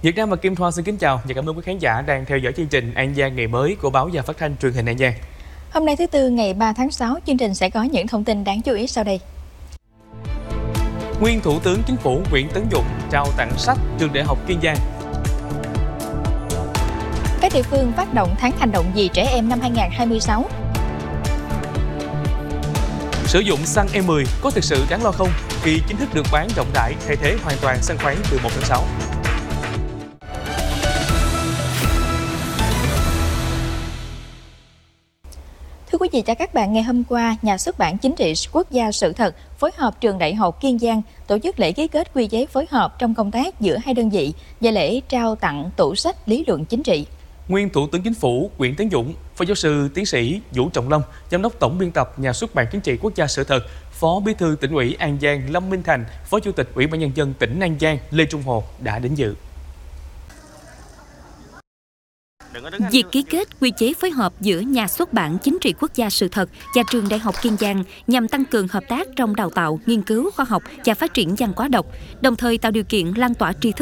Việt Nam và Kim Thoa xin kính chào và cảm ơn quý khán giả đang theo dõi chương trình An Giang ngày mới của báo Và Phát thanh truyền hình An Giang. Hôm nay thứ Tư ngày 3 tháng 6, chương trình sẽ có những thông tin đáng chú ý sau đây. Nguyên Thủ tướng Chính phủ Nguyễn Tấn Dũng trao tặng sách Trường Đại học Kiên Giang. Các địa phương phát động tháng hành động vì trẻ em năm 2026. Sử dụng xăng E10 có thực sự đáng lo không khi chính thức được bán rộng rãi thay thế hoàn toàn xăng khoáng từ 1 tháng 6. Thưa quý vị và các bạn, ngày hôm qua, Nhà xuất bản Chính trị Quốc gia Sự thật phối hợp Trường Đại học Kiên Giang tổ chức lễ ký kết quy chế phối hợp trong công tác giữa hai đơn vị và lễ trao tặng tủ sách lý luận chính trị. Nguyên Thủ tướng Chính phủ Nguyễn Tấn Dũng, Phó giáo sư tiến sĩ Vũ Trọng Long, Giám đốc Tổng biên tập Nhà xuất bản Chính trị Quốc gia Sự thật, Phó Bí thư Tỉnh ủy An Giang Lâm Minh Thành, Phó Chủ tịch Ủy ban Nhân dân tỉnh An Giang Lê Trung Hồ đã đến dự. Việc ký kết quy chế phối hợp giữa Nhà xuất bản Chính trị Quốc gia Sự thật và Trường Đại học Kiên Giang nhằm tăng cường hợp tác trong đào tạo, nghiên cứu khoa học và phát triển văn hóa đọc, đồng thời tạo điều kiện lan tỏa tri thức